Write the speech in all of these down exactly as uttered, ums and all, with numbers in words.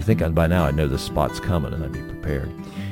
think by now I know the spot's coming and I'd be prepared.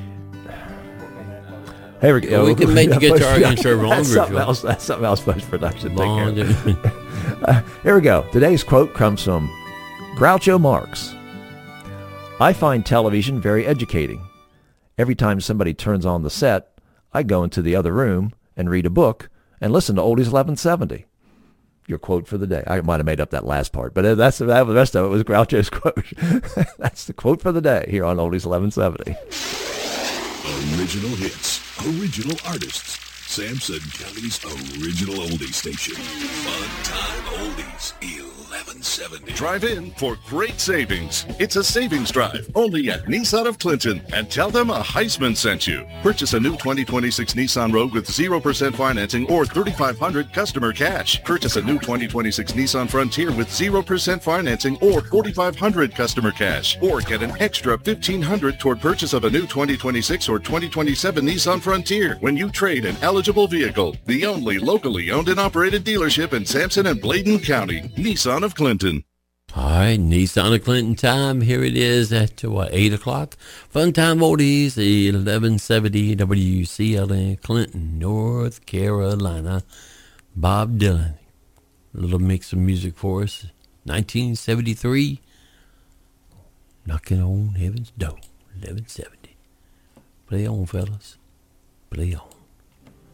Hey, we, well, we can make the guitar intro longer. That's something else. That's something else. Post-production. uh, here we go. Today's quote comes from Groucho Marx. I find television very educating. Every time somebody turns on the set, I go into the other room and read a book and listen to Oldies eleven seventy. Your quote for the day. I might have made up that last part, but that's the rest of it was Groucho's quote. That's the quote for the day here on Oldies eleven seventy. Original hits, original artists. Sampson County's original oldie station. Fun Time Oldies eleven seventy. Drive in for great savings. It's a savings drive only at Nissan of Clinton. And tell them a Heisman sent you. Purchase a new twenty twenty-six Nissan Rogue with zero percent financing or thirty-five hundred dollars customer cash. Purchase a new twenty twenty-six Nissan Frontier with zero percent financing or forty-five hundred dollars customer cash. Or get an extra fifteen hundred dollars toward purchase of a new twenty twenty-six or twenty twenty-seven Nissan Frontier when you trade an eligible vehicle. The only locally owned and operated dealership in Sampson and Bladen County. Nissan of Clinton. All right, Nissan of Clinton time. Here it is at, what, eight o'clock? Fun Time Oldies, eleven seventy W C L N, Clinton, North Carolina. Bob Dylan. A little mix of music for us. nineteen seventy-three, Knocking on Heaven's Door, eleven seventy. Play on, fellas. Play on.